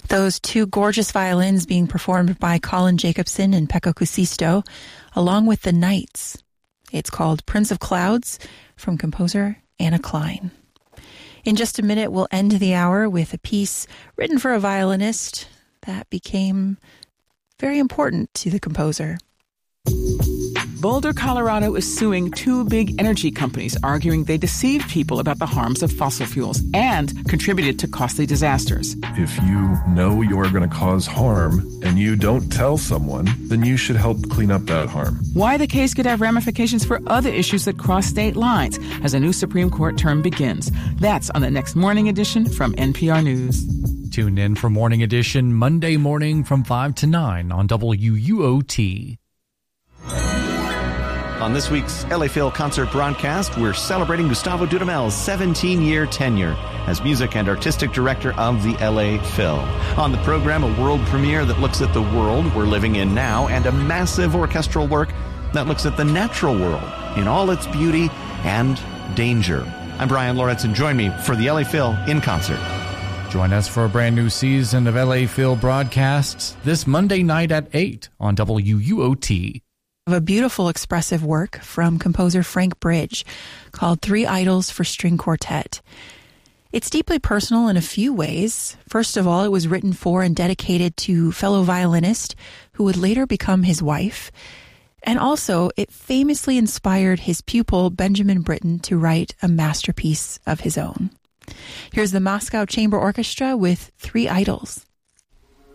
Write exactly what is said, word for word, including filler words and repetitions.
Those two gorgeous violins being performed by Colin Jacobson and Pekka Kuusisto, along with the Knights. It's called Prince of Clouds from composer Anna Klein. In just a minute, we'll end the hour with a piece written for a violinist that became very important to the composer. Boulder, Colorado is suing two big energy companies, arguing they deceived people about the harms of fossil fuels and contributed to costly disasters. If you know you're going to cause harm and you don't tell someone, then you should help clean up that harm. Why the case could have ramifications for other issues that cross state lines as a new Supreme Court term begins. That's on the next Morning Edition from N P R News. Tune in for Morning Edition Monday morning from five to nine on W U O T. On this week's L A Phil concert broadcast, we're celebrating Gustavo Dudamel's seventeen-year tenure as music and artistic director of the L A Phil. On the program, a world premiere that looks at the world we're living in now and a massive orchestral work that looks at the natural world in all its beauty and danger. I'm Brian Lawrence, and join me for the L A Phil in concert. Join us for a brand new season of L A Phil broadcasts this Monday night at eight on W U O T. Of a beautiful expressive work from composer Frank Bridge called Three Idols for String Quartet. It's deeply personal in a few ways. First of all, it was written for and dedicated to fellow violinist who would later become his wife. And also, it famously inspired his pupil Benjamin Britten to write a masterpiece of his own. Here's the Moscow Chamber Orchestra with Three Idols.